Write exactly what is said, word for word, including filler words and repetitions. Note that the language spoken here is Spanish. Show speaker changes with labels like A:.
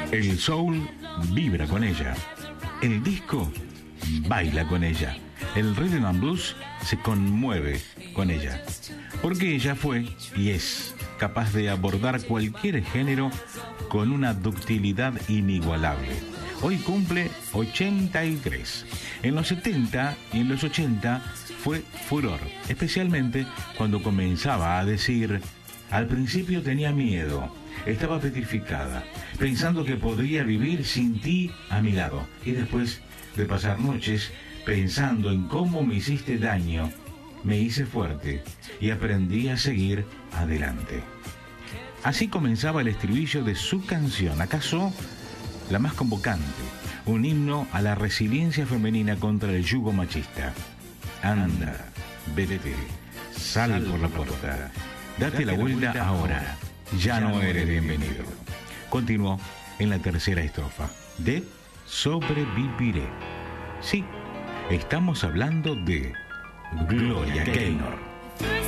A: El soul vibra con ella. El disco baila con ella. El rhythm and blues se conmueve con ella. Porque ella fue y es capaz de abordar cualquier género con una ductilidad inigualable. Hoy cumple ochenta y tres. En los setenta y en los ochenta fue furor, especialmente cuando comenzaba a decir: al principio tenía miedo, estaba petrificada, pensando que podría vivir sin ti a mi lado. Y después de pasar noches pensando en cómo me hiciste daño, me hice fuerte y aprendí a seguir adelante. Así comenzaba el estribillo de su canción, acaso la más convocante, un himno a la resiliencia femenina contra el yugo machista. Anda, vete, sal por la puerta, date la vuelta ahora, ya no eres bienvenido. Continuó en la tercera estrofa de Sobreviviré. Sí, estamos hablando de Gloria Gaynor.